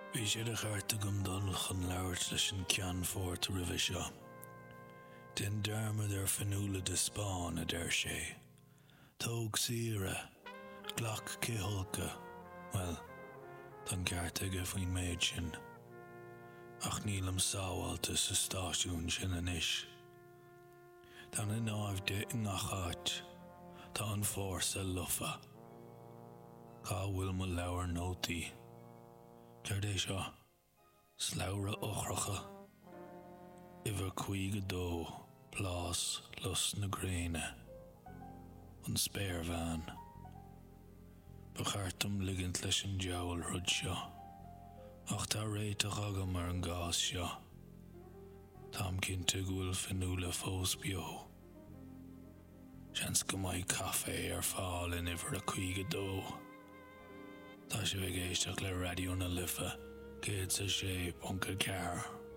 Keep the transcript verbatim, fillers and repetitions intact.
Bhí siad a cheart agam dul chun labhairt leis an ceann fórt roimhe seo. Den dearmad ar fanúla de Spáin a deir sé. Tóg sire, glach cithulca, well, don ceart aige faoin méid sin. Ach níl am sábháilte sa stáisiún sin anois. Tá na náimh de ngacháit, tá an fórsa lufa. Cá bhfuil mo leabhar nótaí. Ceir é seo, sláire ochracha, iver chuige dó, plás lus na gréine, an spéirmheán. Ba cheartm ligint leis an deabhal rud seo, ach tá réiteach agam ar an gás seo. Tám cinnte gúil fanúla fós bio. Seans go mbeidh caffé ar fáil in iver a chuige dó. Tá sé bheith géisteach le radio na lifa, céad sa sé bunca cear.